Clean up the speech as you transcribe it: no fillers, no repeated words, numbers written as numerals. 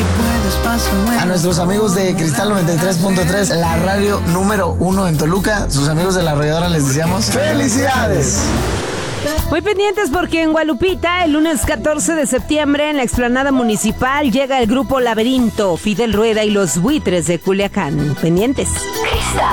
A nuestros amigos de Cristal 93.3, la radio número 1 en Toluca, sus amigos de la arrolladora, les deseamos ¡felicidades! Muy pendientes porque en Gualupita, el lunes 14 de septiembre, en la explanada municipal, llega el grupo Laberinto, Fidel Rueda y los Buitres de Culiacán. Pendientes. Cristal